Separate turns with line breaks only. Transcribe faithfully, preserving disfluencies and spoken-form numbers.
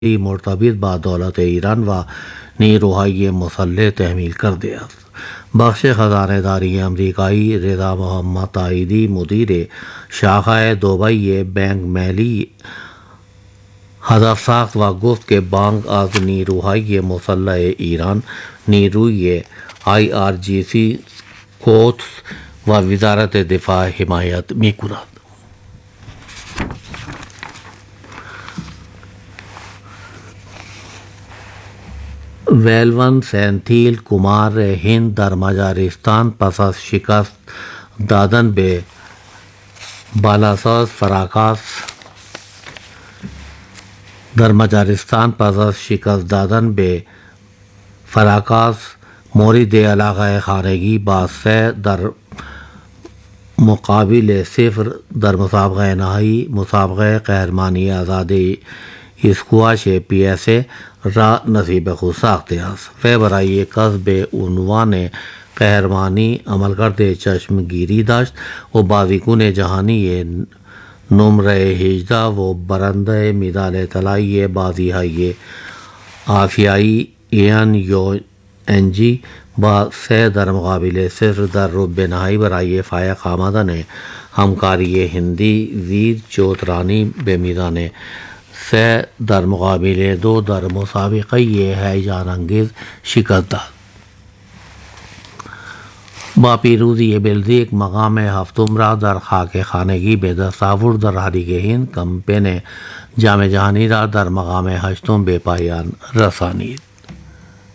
مرتبط با دولت ایران و نیروهای مسلح تحمیل کرده است. بخش خزانه داری امریکایی رضا محمد عایدی مدیر شاخه دبی بانک ملی هدف ساخت و گفت که بانک از نیروهای مسلح ایران، نیروی آی آر جی سی قدس و وزارت دفاع حمایت می‌کند. ویلون سینتھیل کمار ہند در مجارستان پس از شکست دادن به بالاساز فراکاس در مجارستان پس از شکست دادن به فراکاس مورد علاقه خانگی با سه در مقابل صفر در مسابقه نهایی مسابقه قهرمانی آزادی اسکواش پی ایس اے را نصیب خود ساخته است. وی برای کسب عنوان قهرمانی عملکرد چشمگیری داشت و بازیکن جهانی نمره هجده و برنده مدال طلایی بازی‌های آسیایی ایان یو انجی با سه در مقابل صفر در ربع نهایی برای فائق آمدن همکاری هندی زیر چوترانی به میزان سه در مقابل دو در مسابقه هیجان انگیز شکست داد. با پیروزی بلژیک مقام هفتم را در خاک خانگی به دست آورد. در حریق هند کمپین جام جهانی را در مقام هشتم به پایان رسانید.